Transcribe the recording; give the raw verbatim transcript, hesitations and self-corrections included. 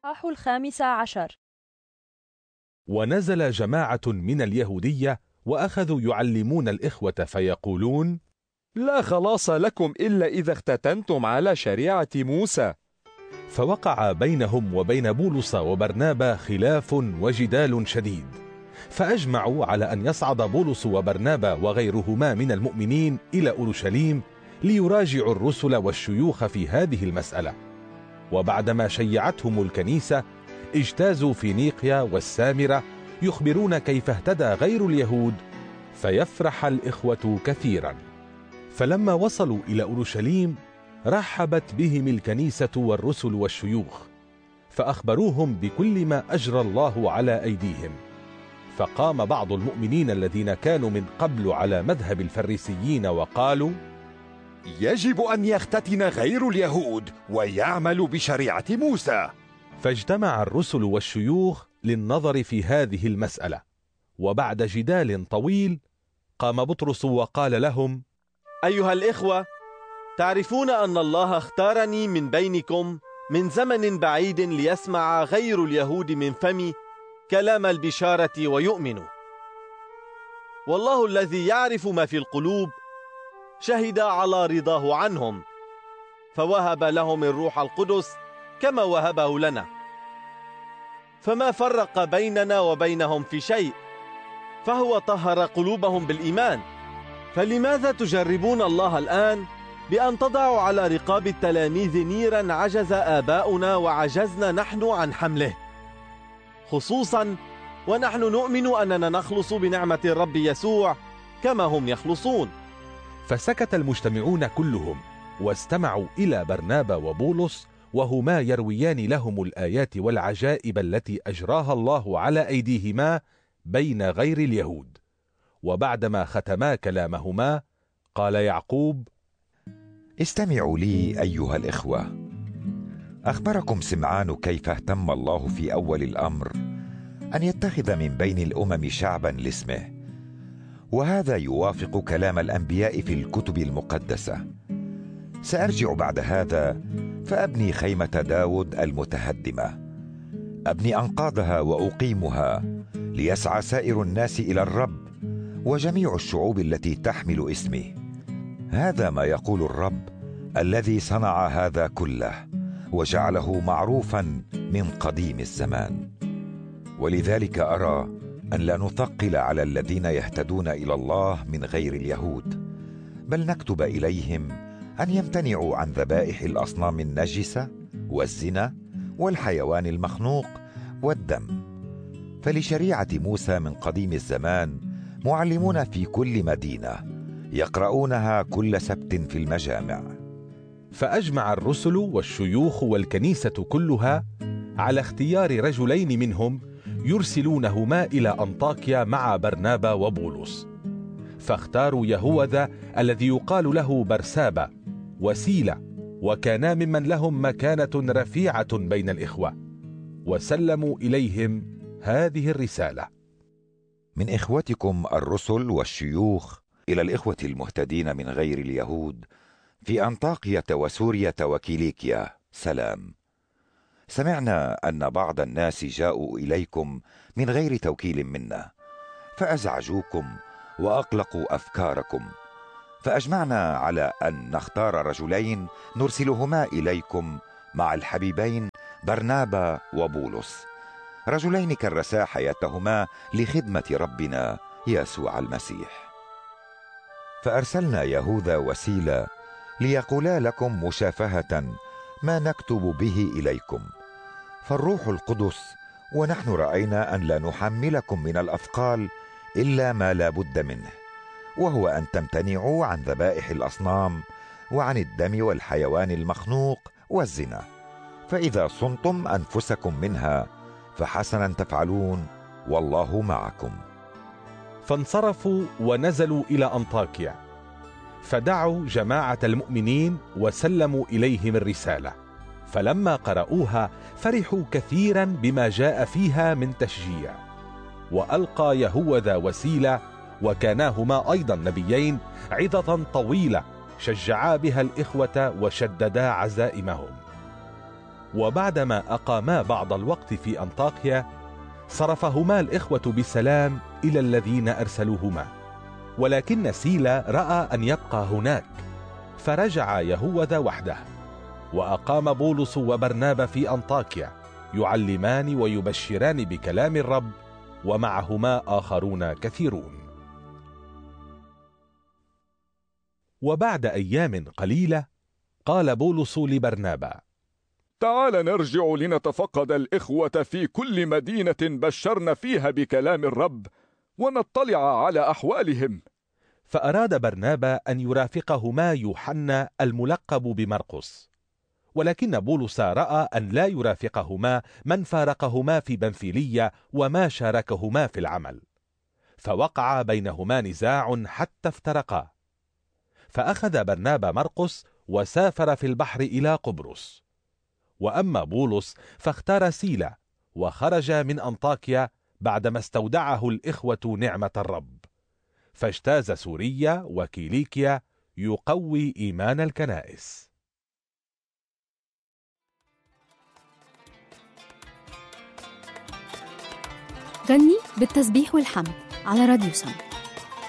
الإصحاح الخامس عشر. ونزل جماعة من اليهودية وأخذوا يعلمون الإخوة فيقولون: لا خلاص لكم إلا إذا اختتنتم على شريعة موسى. فوقع بينهم وبين بولس وبرنابا خلاف وجدال شديد، فأجمعوا على أن يصعد بولس وبرنابا وغيرهما من المؤمنين إلى أورشليم ليراجعوا الرسل والشيوخ في هذه المسألة. وبعدما شيعتهم الكنيسة اجتازوا فينيقيا والسامرة يخبرون كيف اهتدى غير اليهود، فيفرح الإخوة كثيرا. فلما وصلوا إلى أورشليم رحبت بهم الكنيسة والرسل والشيوخ، فأخبروهم بكل ما أجرى الله على أيديهم. فقام بعض المؤمنين الذين كانوا من قبل على مذهب الفريسيين وقالوا: يجب أن يختتن غير اليهود ويعمل بشريعة موسى. فاجتمع الرسل والشيوخ للنظر في هذه المسألة، وبعد جدال طويل قام بطرس وقال لهم: أيها الإخوة، تعرفون أن الله اختارني من بينكم من زمن بعيد ليسمع غير اليهود من فمي كلام البشارة ويؤمنوا. والله الذي يعرف ما في القلوب شهد على رضاه عنهم، فوهب لهم الروح القدس كما وهبه لنا. فما فرق بيننا وبينهم في شيء، فهو طهر قلوبهم بالإيمان. فلماذا تجربون الله الآن بأن تضعوا على رقاب التلاميذ نيرا عجز آباؤنا وعجزنا نحن عن حمله، خصوصا ونحن نؤمن أننا نخلص بنعمة الرب يسوع كما هم يخلصون؟ فسكت المجتمعون كلهم واستمعوا إلى برنابا وبولس، وهما يرويان لهم الآيات والعجائب التي أجراها الله على أيديهما بين غير اليهود. وبعدما ختما كلامهما قال يعقوب: استمعوا لي أيها الإخوة. أخبركم سمعان كيف اهتم الله في أول الأمر أن يتخذ من بين الأمم شعبا لاسمه، وهذا يوافق كلام الأنبياء في الكتب المقدسة. سأرجع بعد هذا فأبني خيمة داود المتهدمة، أبني أنقاضها وأقيمها، ليسعى سائر الناس إلى الرب وجميع الشعوب التي تحمل اسمي. هذا ما يقول الرب الذي صنع هذا كله وجعله معروفا من قديم الزمان. ولذلك أرى أن لا نثقل على الذين يهتدون إلى الله من غير اليهود، بل نكتب إليهم أن يمتنعوا عن ذبائح الأصنام النجسة والزنا والحيوان المخنوق والدم. فلشريعة موسى من قديم الزمان معلمون في كل مدينة يقرؤونها كل سبت في المجامع. فأجمع الرسل والشيوخ والكنيسة كلها على اختيار رجلين منهم يرسلونهما إلى أنطاكيا مع برنابا وبولس. فاختاروا يهوذا الذي يقال له برسابا وسيلة، وكانا ممن لهم مكانة رفيعة بين الإخوة، وسلموا إليهم هذه الرسالة: من إخوتكم الرسل والشيوخ إلى الإخوة المهتدين من غير اليهود في أنطاكية وسوريا وكيليكيا سلام. سمعنا أن بعض الناس جاءوا إليكم من غير توكيل منا، فأزعجوكم وأقلقوا أفكاركم، فأجمعنا على أن نختار رجلين نرسلهما إليكم مع الحبيبين برنابا وبولس، رجلين كرسا حياتهما لخدمة ربنا يسوع المسيح. فأرسلنا يهوذا وسيلة ليقولا لكم مشافهة ما نكتب به إليكم. فالروح القدس ونحن رأينا أن لا نحملكم من الأثقال إلا ما لا بد منه، وهو أن تمتنعوا عن ذبائح الأصنام وعن الدم والحيوان المخنوق والزنا، فإذا صنتم أنفسكم منها فحسنا تفعلون، والله معكم. فانصرفوا ونزلوا إلى أنطاكيا، فدعوا جماعة المؤمنين وسلموا إليهم الرسالة. فلما قرأوها فرحوا كثيرا بما جاء فيها من تشجيع. وألقى يهوذا وسيلة، وكاناهما أيضا نبيين، عظة طويلة شجعا بها الإخوة وشددا عزائمهم. وبعدما أقاما بعض الوقت في أنطاكيا صرفهما الإخوة بسلام إلى الذين أرسلوهما، ولكن سيلا رأى أن يبقى هناك فرجع يهوذا وحده، وأقام بولس وبرنابا في أنطاكيا يعلمان ويبشران بكلام الرب، ومعهما آخرون كثيرون. وبعد أيام قليلة قال بولس لبرنابا: تعال نرجع لنتفقد الإخوة في كل مدينة بشرنا فيها بكلام الرب ونطلع على أحوالهم. فأراد برنابا أن يرافقهما يوحنا الملقب بمرقس، ولكن بولس رأى أن لا يرافقهما من فارقهما في بنفيلية وما شاركهما في العمل، فوقع بينهما نزاع حتى افترقا. فأخذ برنابا مرقس وسافر في البحر إلى قبرص، وأما بولس فاختار سيلا وخرج من أنطاكيا بعدما استودعه الإخوة نعمة الرب، فاجتاز سوريا وكيليكيا يقوي إيمان الكنائس. غني بالتسبيح والحمد على راديو سم.